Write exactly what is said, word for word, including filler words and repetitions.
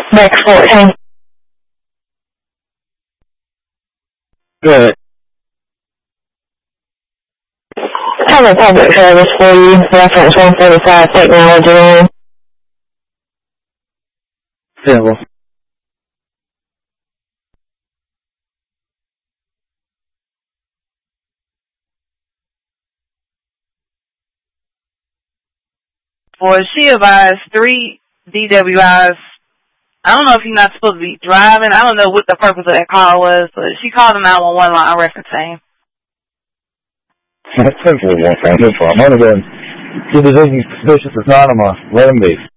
Next fourteen. Good. Cover public service for you. Reference one forty-five technology line. Civil. Well, she advised three D W Is. I don't know if you're not supposed to be driving. I don't know what the purpose of that call was, but she called a nine one one line referencing. That's simply one thing. No problem. I'm going to go and see if there's anything suspicious. It's not. I'm going to let him be.